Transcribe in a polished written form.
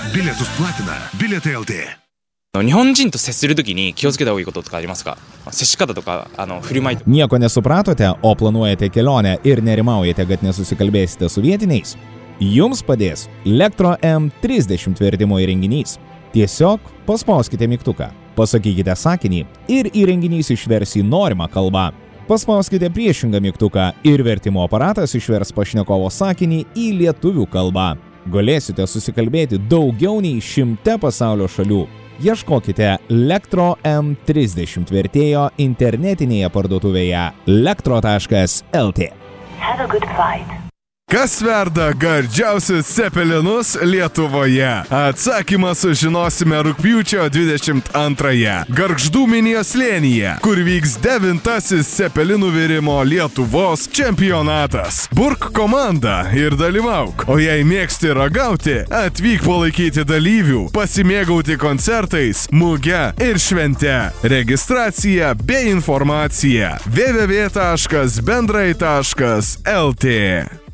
Bilietus platina Bilietai LT。 日本人と接するときに気をつけた方がいいこととかありますか？接し方とか振る舞いとか。 Nieko nesupratote, o planuojate kelionę ir nerimaujate, kad nesusikalbėsite su vietiniais? Jums padės Lectro M30 vertimo įrenginys. Tiesiog paspauskite mygtuką, pasakykite sakinį ir įrenginys išvers į norimą kalbą. Paspauskite priešingą mygtuką ir vertimo aparatas išvers pašnekovo sakinį į lietuvių kalbą. Galėsite susikalbėti daugiau nei 100 pasaulio šalių. Ieškokite Lectro M30 vertėjo internetinėje parduotuvėje lectro.lt. Have a good flight. Kas verda gardžiausius cepelinus Lietuvoje? Atsakymą sužinosime rugpjūčio 22-ąją Gargždų Minijos slėnyje, kur vyks 9-asis cepelinų virimo Lietuvos čempionatas. Burk komandą ir dalyvauk, o jei mėgsti ragauti, atvyk palaikyti dalyvių, pasimėgauti koncertais, muge ir švente. Registracija bei informacija www.bendrai.lt.